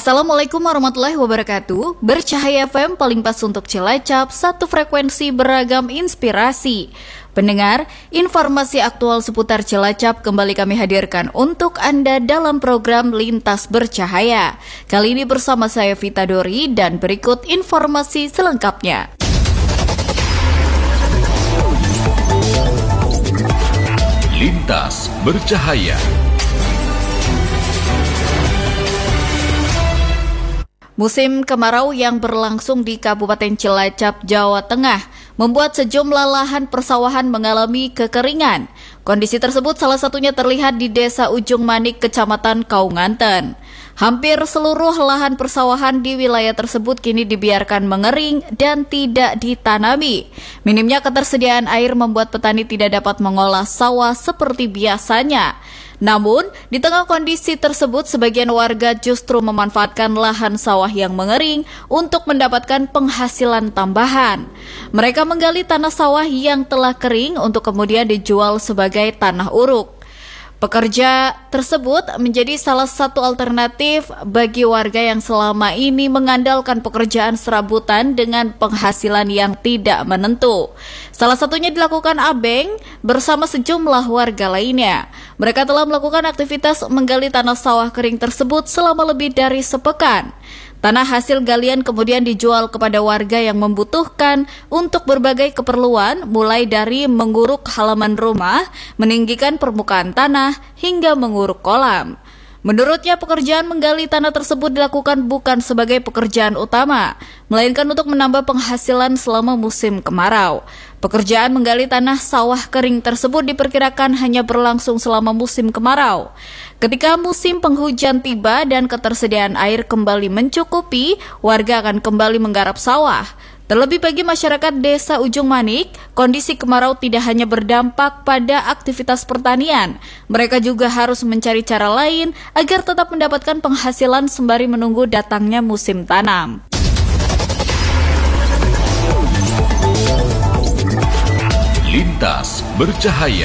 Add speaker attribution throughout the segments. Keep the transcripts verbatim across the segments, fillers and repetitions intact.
Speaker 1: Assalamualaikum warahmatullahi wabarakatuh. Bercahaya F M paling pas untuk Cilacap, satu frekuensi beragam inspirasi. Pendengar, informasi aktual seputar Cilacap kembali kami hadirkan untuk Anda dalam program Lintas Bercahaya. Kali ini bersama saya Vita Dori dan berikut informasi selengkapnya.
Speaker 2: Lintas Bercahaya.
Speaker 1: Musim kemarau yang berlangsung di Kabupaten Cilacap, Jawa Tengah membuat sejumlah lahan persawahan mengalami kekeringan. Kondisi tersebut salah satunya terlihat di Desa Ujung Manik, Kecamatan Kaunganten. Hampir seluruh lahan persawahan di wilayah tersebut kini dibiarkan mengering dan tidak ditanami. Minimnya ketersediaan air membuat petani tidak dapat mengolah sawah seperti biasanya. Namun, di tengah kondisi tersebut, sebagian warga justru memanfaatkan lahan sawah yang mengering untuk mendapatkan penghasilan tambahan. Mereka menggali tanah sawah yang telah kering untuk kemudian dijual sebagai tanah uruk. Pekerja tersebut menjadi salah satu alternatif bagi warga yang selama ini mengandalkan pekerjaan serabutan dengan penghasilan yang tidak menentu. Salah satunya dilakukan Abeng bersama sejumlah warga lainnya. Mereka telah melakukan aktivitas menggali tanah sawah kering tersebut selama lebih dari sepekan. Tanah hasil galian kemudian dijual kepada warga yang membutuhkan untuk berbagai keperluan, mulai dari menguruk halaman rumah, meninggikan permukaan tanah, hingga menguruk kolam. Menurutnya, pekerjaan menggali tanah tersebut dilakukan bukan sebagai pekerjaan utama, melainkan untuk menambah penghasilan selama musim kemarau. Pekerjaan menggali tanah sawah kering tersebut diperkirakan hanya berlangsung selama musim kemarau. Ketika musim penghujan tiba dan ketersediaan air kembali mencukupi, warga akan kembali menggarap sawah. Terlebih bagi masyarakat Desa Ujung Manik, kondisi kemarau tidak hanya berdampak pada aktivitas pertanian. Mereka juga harus mencari cara lain agar tetap mendapatkan penghasilan sembari menunggu datangnya musim tanam.
Speaker 2: Lintas Bercahaya.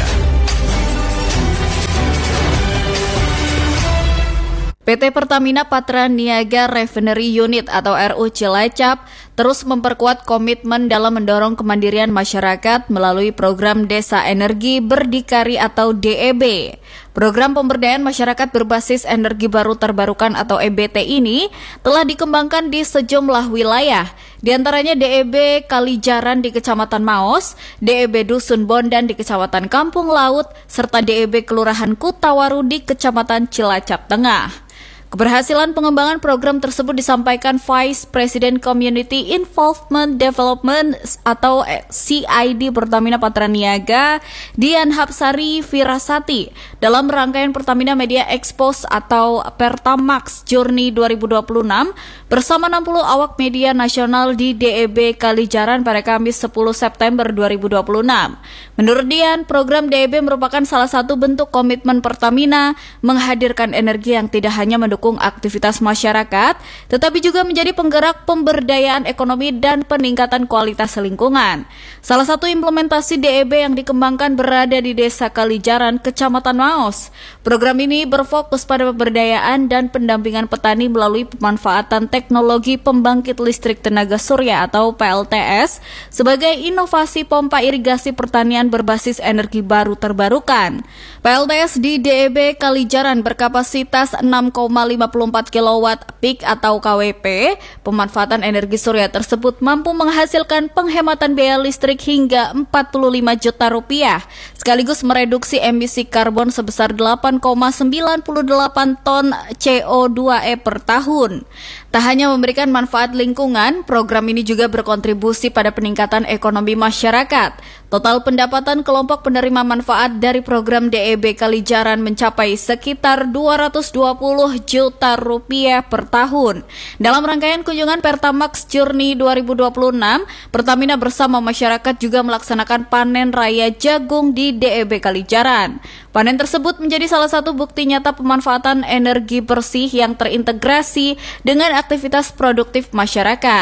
Speaker 1: P T Pertamina Patra Niaga Refinery Unit atau R U Cilacap terus memperkuat komitmen dalam mendorong kemandirian masyarakat melalui program Desa Energi Berdikari atau D E B. Program pemberdayaan masyarakat berbasis energi baru terbarukan atau E B T ini telah dikembangkan di sejumlah wilayah, di antaranya D E B Kalijaran di Kecamatan Maos, D E B Dusun Bondan di Kecamatan Kampung Laut, serta D E B Kelurahan Kutawaru di Kecamatan Cilacap Tengah. Keberhasilan pengembangan program tersebut disampaikan Vice President Community Involvement Development atau C I D Pertamina Patra Niaga, Dian Hapsari Firasati, dalam rangkaian Pertamina Media Expos atau Pertamax Journey dua ribu dua puluh enam bersama enam puluh awak media nasional di D E B Kalijaran pada Kamis sepuluh September dua ribu dua puluh enam. Menurut Dian, program D E B merupakan salah satu bentuk komitmen Pertamina menghadirkan energi yang tidak hanya mendukung aktivitas masyarakat, tetapi juga menjadi penggerak pemberdayaan ekonomi dan peningkatan kualitas lingkungan. Salah satu implementasi D E B yang dikembangkan berada di Desa Kalijaran, Kecamatan Maos. Program ini berfokus pada pemberdayaan dan pendampingan petani melalui pemanfaatan teknologi pembangkit listrik tenaga surya atau P L T S sebagai inovasi pompa irigasi pertanian berbasis energi baru terbarukan. P L T S di D E B Kalijaran berkapasitas enam koma lima puluh empat kilowatt peak atau K W P. Pemanfaatan energi surya tersebut mampu menghasilkan penghematan biaya listrik hingga empat puluh lima juta rupiah, sekaligus mereduksi emisi karbon sebesar delapan koma sembilan delapan ton C O dua E per tahun. Tak hanya memberikan manfaat lingkungan, program ini juga berkontribusi pada peningkatan ekonomi masyarakat. Total pendapatan kelompok penerima manfaat dari program D E B Kalijaran mencapai sekitar dua ratus dua puluh juta rupiah per tahun. Dalam rangkaian kunjungan Pertamax Journey dua ribu dua puluh enam, Pertamina bersama masyarakat juga melaksanakan panen raya jagung di D E B Kalijaran. Panen tersebut menjadi salah satu bukti nyata pemanfaatan energi bersih yang terintegrasi dengan aktivitas produktif masyarakat.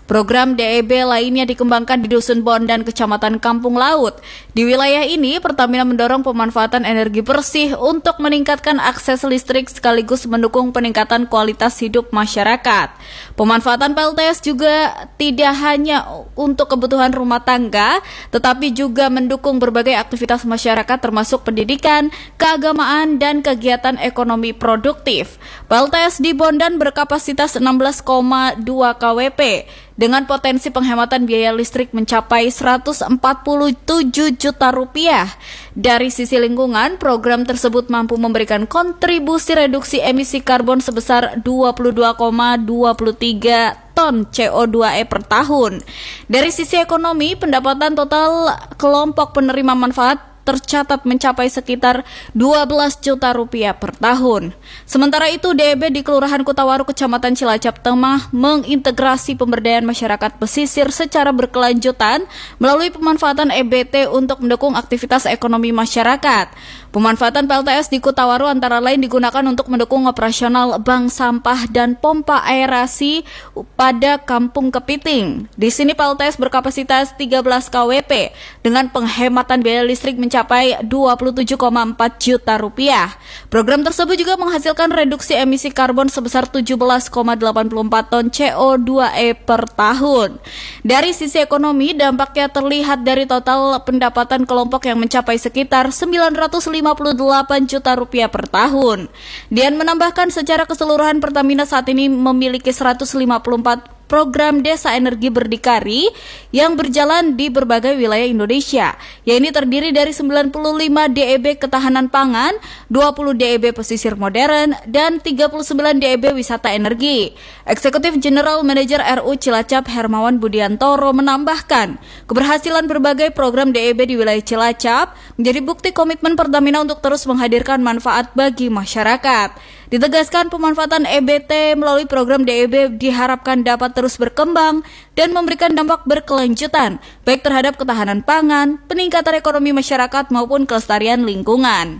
Speaker 1: Program D E B lainnya dikembangkan di Dusun Bon dan Kecamatan Kampung Laut. Di wilayah ini, Pertamina mendorong pemanfaatan energi bersih untuk meningkatkan akses listrik sekaligus mendukung peningkatan kualitas hidup masyarakat. Pemanfaatan P L T S juga tidak hanya untuk kebutuhan rumah tangga, tetapi juga mendukung berbagai aktivitas masyarakat termasuk pendidikan, keagamaan, dan kegiatan ekonomi produktif. P L T S di Bondan berkapasitas enam belas koma dua kilowatt dengan potensi penghematan biaya listrik mencapai seratus empat puluh tujuh juta rupiah. Dari sisi lingkungan, program tersebut mampu memberikan kontribusi reduksi emisi karbon sebesar dua puluh dua koma dua tiga ton C O dua E per tahun. Dari sisi ekonomi, pendapatan total kelompok penerima manfaat tercatat mencapai sekitar dua belas juta rupiah per tahun. Sementara itu, D E B di Kelurahan Kutawaru, Kecamatan Cilacap Tengah mengintegrasi pemberdayaan masyarakat pesisir secara berkelanjutan melalui pemanfaatan E B T untuk mendukung aktivitas ekonomi masyarakat. Pemanfaatan P L T S di Kutawaru antara lain digunakan untuk mendukung operasional bank sampah dan pompa aerasi pada Kampung Kepiting. Di sini P L T S berkapasitas tiga belas kilowatt dengan penghematan biaya listrik mencapai dua puluh tujuh koma empat juta rupiah. Program tersebut juga menghasilkan reduksi emisi karbon sebesar tujuh belas koma delapan empat ton C O dua E per tahun. Dari sisi ekonomi, dampaknya terlihat dari total pendapatan kelompok yang mencapai sekitar sembilan ratus lima puluh delapan juta rupiah per tahun. Dian menambahkan secara keseluruhan Pertamina saat ini memiliki seratus lima puluh empat program desa energi berdikari yang berjalan di berbagai wilayah Indonesia, yaitu terdiri dari sembilan puluh lima D E B ketahanan pangan, dua puluh D E B pesisir modern, dan tiga puluh sembilan D E B wisata energi. Eksekutif General Manager R U Cilacap Hermawan Budiantoro menambahkan, keberhasilan berbagai program D E B di wilayah Cilacap menjadi bukti komitmen Pertamina untuk terus menghadirkan manfaat bagi masyarakat. Ditegaskan pemanfaatan E B T melalui program D E B diharapkan dapat terus berkembang dan memberikan dampak berkelanjutan, baik terhadap ketahanan pangan, peningkatan ekonomi masyarakat maupun kelestarian lingkungan.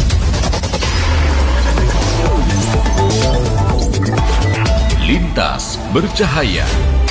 Speaker 2: Lintas bercahaya.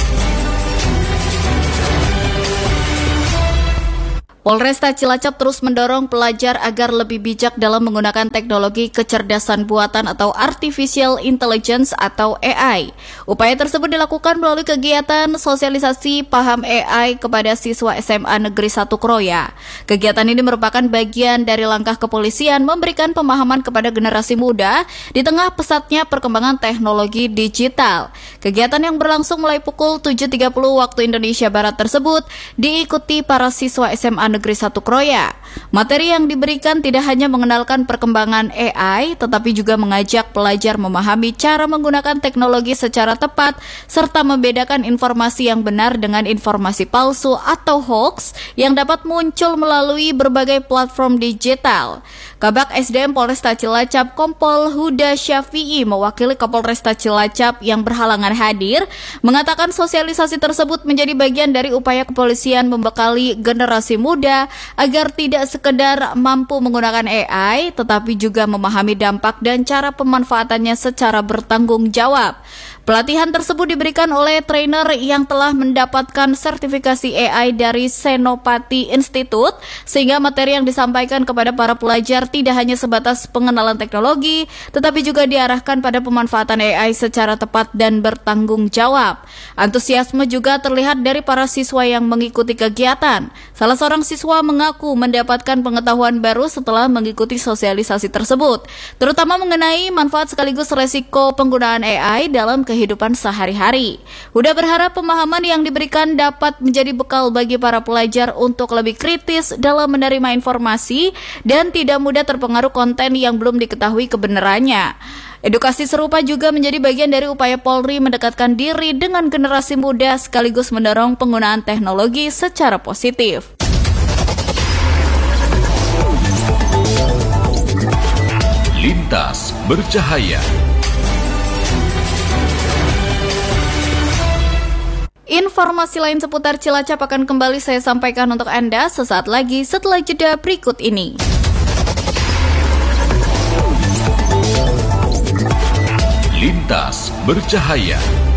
Speaker 1: Polresta Cilacap terus mendorong pelajar agar lebih bijak dalam menggunakan teknologi kecerdasan buatan atau Artificial Intelligence atau A I. Upaya tersebut dilakukan melalui kegiatan sosialisasi paham A I kepada siswa S M A Negeri satu Kroya. Kegiatan ini merupakan bagian dari langkah kepolisian memberikan pemahaman kepada generasi muda di tengah pesatnya perkembangan teknologi digital. Kegiatan yang berlangsung mulai pukul tujuh tiga puluh waktu Indonesia Barat tersebut diikuti para siswa S M A Negeri satu Kroya. Materi yang diberikan tidak hanya mengenalkan perkembangan A I, tetapi juga mengajak pelajar memahami cara menggunakan teknologi secara tepat, serta membedakan informasi yang benar dengan informasi palsu atau hoax yang dapat muncul melalui berbagai platform digital. Kabak S D M Polresta Cilacap Kompol Huda Syafi'i mewakili Kapolresta Cilacap yang berhalangan hadir, mengatakan sosialisasi tersebut menjadi bagian dari upaya kepolisian membekali generasi muda agar tidak sekedar mampu menggunakan A I, tetapi juga memahami dampak dan cara pemanfaatannya secara bertanggung jawab. Pelatihan tersebut diberikan oleh trainer yang telah mendapatkan sertifikasi A I dari Senopati Institute, sehingga materi yang disampaikan kepada para pelajar tidak hanya sebatas pengenalan teknologi, tetapi juga diarahkan pada pemanfaatan A I secara tepat dan bertanggung jawab. Antusiasme juga terlihat dari para siswa yang mengikuti kegiatan. Salah seorang siswa mengaku mendapatkan pengetahuan baru setelah mengikuti sosialisasi tersebut, terutama mengenai manfaat sekaligus resiko penggunaan A I dalam kehidupan sehari-hari. Huda berharap pemahaman yang diberikan dapat menjadi bekal bagi para pelajar untuk lebih kritis dalam menerima informasi dan tidak mudah terpengaruh konten yang belum diketahui kebenarannya. Edukasi serupa juga menjadi bagian dari upaya Polri mendekatkan diri dengan generasi muda sekaligus mendorong penggunaan teknologi secara positif.
Speaker 2: Lintas bercahaya.
Speaker 1: Informasi lain seputar Cilacap akan kembali saya sampaikan untuk Anda sesaat lagi setelah jeda berikut ini.
Speaker 2: Lintas bercahaya.